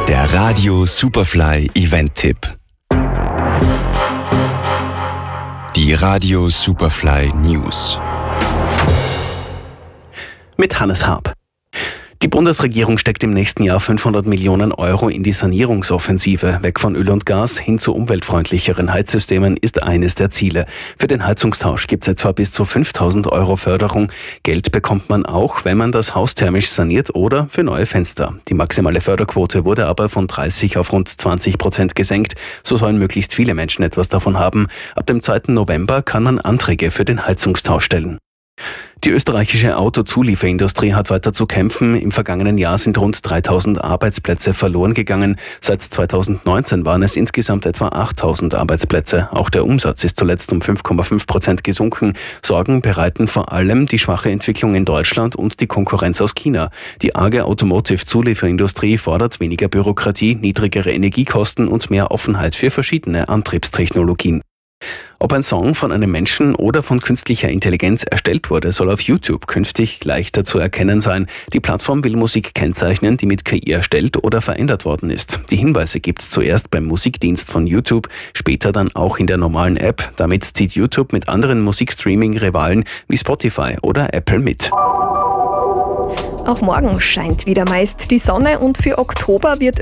Der Radio Superfly Event-Tipp. Die Radio Superfly News. Mit Hannes Harp. Die Bundesregierung steckt im nächsten Jahr 500 Millionen Euro in die Sanierungsoffensive. Weg von Öl und Gas hin zu umweltfreundlicheren Heizsystemen ist eines der Ziele. Für den Heizungstausch gibt es etwa bis zu 5.000 Euro Förderung. Geld bekommt man auch, wenn man das Haus thermisch saniert oder für neue Fenster. Die maximale Förderquote wurde aber von 30 auf rund 20% gesenkt. So sollen möglichst viele Menschen etwas davon haben. Ab dem 2. November kann man Anträge für den Heizungstausch stellen. Die österreichische Autozulieferindustrie hat weiter zu kämpfen. Im vergangenen Jahr sind rund 3.000 Arbeitsplätze verloren gegangen. Seit 2019 waren es insgesamt etwa 8.000 Arbeitsplätze. Auch der Umsatz ist zuletzt um 5,5% gesunken. Sorgen bereiten vor allem die schwache Entwicklung in Deutschland und die Konkurrenz aus China. Die arge Automotive-Zulieferindustrie fordert weniger Bürokratie, niedrigere Energiekosten und mehr Offenheit für verschiedene Antriebstechnologien. Ob ein Song von einem Menschen oder von künstlicher Intelligenz erstellt wurde, soll auf YouTube künftig leichter zu erkennen sein. Die Plattform will Musik kennzeichnen, die mit KI erstellt oder verändert worden ist. Die Hinweise gibt's zuerst beim Musikdienst von YouTube, später dann auch in der normalen App. Damit zieht YouTube mit anderen Musikstreaming-Rivalen wie Spotify oder Apple mit. Auch morgen scheint wieder meist die Sonne und für Oktober wird